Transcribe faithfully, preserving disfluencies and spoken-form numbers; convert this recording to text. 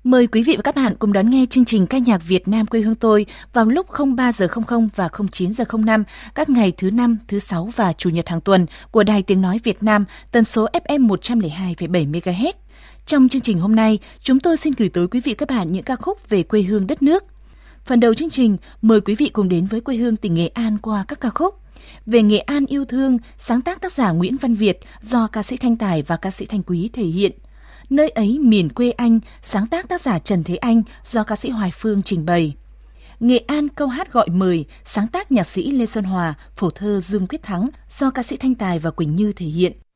Mời quý vị và các bạn cùng đón nghe chương trình ca nhạc Việt Nam quê hương tôi vào lúc không ba giờ không không và không chín giờ không năm các ngày thứ năm, thứ sáu và chủ nhật hàng tuần của Đài Tiếng nói Việt Nam, tần số ép em một trăm lẻ hai phẩy bảy mê ga héc. Trong chương trình hôm nay, chúng tôi xin gửi tới quý vị các bạn những ca khúc về quê hương đất nước. Phần đầu chương trình, mời quý vị cùng đến với quê hương tỉnh Nghệ An qua các ca khúc. Về Nghệ An yêu thương, sáng tác tác giả Nguyễn Văn Việt do ca sĩ Thanh Tài và ca sĩ Thanh Quý thể hiện. Nơi ấy miền quê anh, sáng tác tác giả Trần Thế Anh do ca sĩ Hoài Phương trình bày. Nghệ An câu hát gọi mời, sáng tác nhạc sĩ Lê Xuân Hòa, phổ thơ Dương Quyết Thắng do ca sĩ Thanh Tài và Quỳnh Như thể hiện.